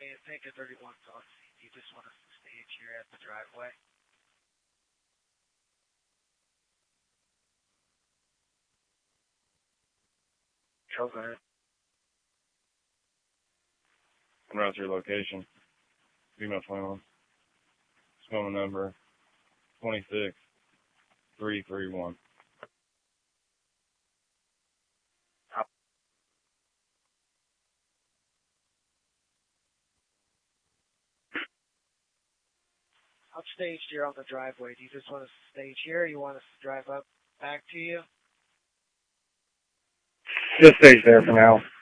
And take a 31 talk. You just want us to stage here at the driveway. Go ahead. En route to your location. Female 21. Phone number 26331. I'm staged here on the driveway. Do you just want us to stage here, or you want us to drive up back to you? Just stage there for now.